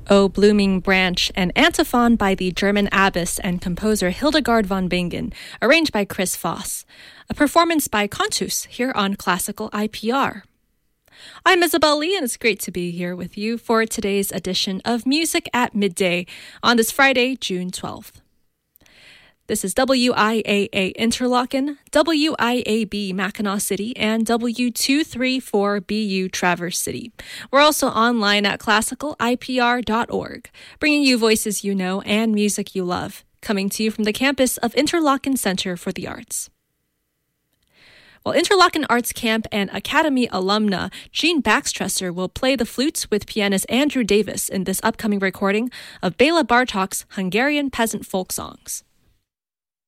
O Blooming Branch, an antiphon by the German abbess and composer Hildegard von Bingen, arranged by Chris Voss. A performance by Contus here on Classical IPR. I'm Isabel Lee, and it's great to be here with you for today's edition of Music at Midday on this Friday, June 12th. This is WIAA Interlaken, WIAB Mackinac City, and W234BU Traverse City. We're also online at classicalipr.org, bringing you voices you know and music you love, coming to you from the campus of Interlaken Center for the Arts. Well, Interlaken Arts Camp and Academy alumna Jean Baxtresser will play the flutes with pianist Andrew Davis in this upcoming recording of Bela Bartok's Hungarian peasant folk songs.